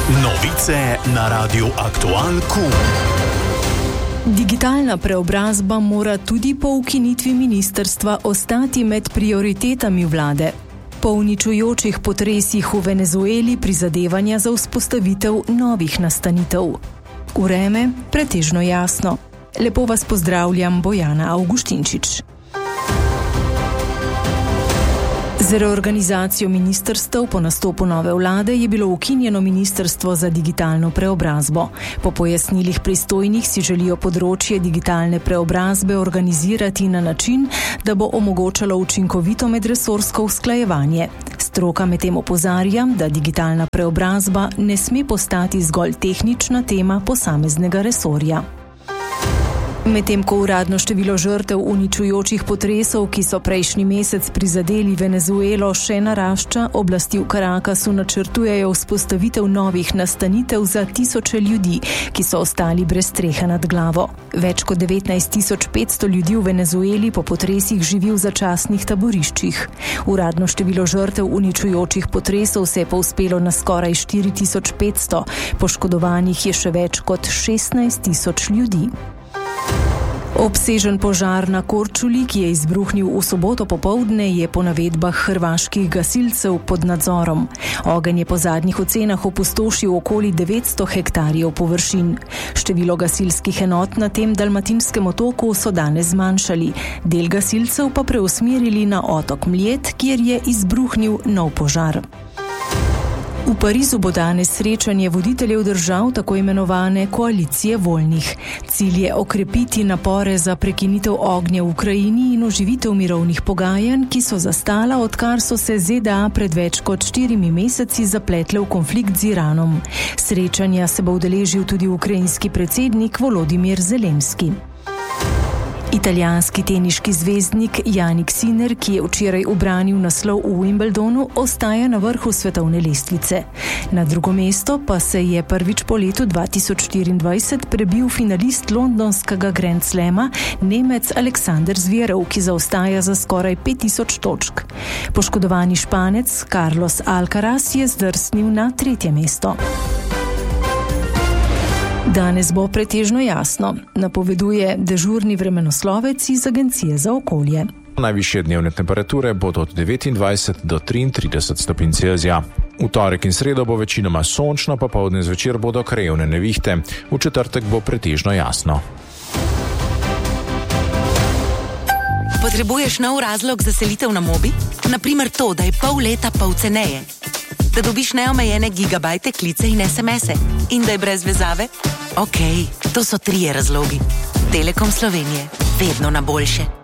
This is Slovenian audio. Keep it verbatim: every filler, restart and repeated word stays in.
Novice na Radiu Aktual Q. Digitalna preobrazba mora tudi po ukinitvi ministrstva ostati med prioritetami vlade. Po uničujočih potresih v Venezueli prizadevanja za vzpostavitev novih nastanitev. Vreme pretežno jasno. Lepo vas pozdravljam, Bojana Avguštinčič. Z reorganizacijo ministrstev po nastopu nove vlade je bilo ukinjeno Ministrstvo za digitalno preobrazbo. Po pojasnilih pristojnih si želijo področje digitalne preobrazbe organizirati na način, da bo omogočalo učinkovito medresorsko usklajevanje. Stroka medtem opozarja, da digitalna preobrazba ne sme postati zgolj tehnična tema posameznega resorja. Medtem ko uradno število žrtev uničujočih potresov, ki so prejšnji mesec prizadeli Venezuelo, še narašča, oblasti v Caracasu načrtujejo vzpostavitev novih nastanitev za tisoče ljudi, ki so ostali brez strehe nad glavo. Več kot devetnajst tisoč petsto ljudi v Venezueli po potresih živi v začasnih taboriščih. Uradno število žrtev uničujočih potresov se je povzpelo na skoraj štiri tisoč petsto, poškodovanih je še več kot šestnajst tisoč ljudi. Obsežen požar na Korčuli, ki je izbruhnil v soboto popoldne, je po navedbah hrvaških gasilcev pod nadzorom. Ogenj je po zadnjih ocenah opustošil okoli devetsto hektarjev površin. Število gasilskih enot na tem dalmatinskem otoku so danes zmanjšali, del gasilcev pa preusmerili na otok Mljet, kjer je izbruhnil nov požar. V Parizu bo danes srečanje voditeljev držav tako imenovane koalicije voljnih. Cilj je okrepiti napore za prekinitev ognja v Ukrajini in oživitev mirovnih pogajanj, ki so zastala, odkar so se Z D A pred več kot štirimi meseci zapletle v konflikt z Iranom. Srečanja se bo udeležil tudi ukrajinski predsednik Volodimir Zelenski. Italijanski teniški zvezdnik Jannik Sinner, ki je včeraj ubranil naslov v Wimbledonu, ostaja na vrhu svetovne lestvice. Na drugo mesto pa se je prvič po letu dva tisoč štiriindvajset prebil finalist londonskega Grand Slama, Nemec Aleksander Zverev, ki zaostaja za skoraj pet tisoč točk. Poškodovani Španec Carlos Alcaraz je zdrsnil na tretje mesto. Danes bo pretežno jasno, napoveduje dežurni vremenoslovec iz Agencije za okolje. Najvišje dnevne temperature bodo od devetindvajset do triintrideset stopinj Celzija. V torek in sredo bo večinoma sončno, popoldne zvečer bodo krajevne nevihte. V četrtek bo pretežno jasno. Potrebuješ nov razlog za selitev na Mobi? Naprimer to, da je pol leta pol ceneje. Da dobiš neomejene gigabajte, klice in es em ese. In da je brez vezave? Okej, to so trije razlogi. Telekom Slovenije. Vedno na boljše.